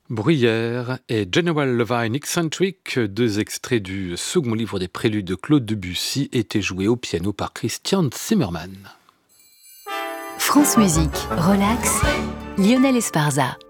Bruyère et General Levine Eccentric, deux extraits du second livre des préludes de Claude Debussy, étaient joués au piano par Christian Zimmermann. France Musique, relax, Lionel Esparza.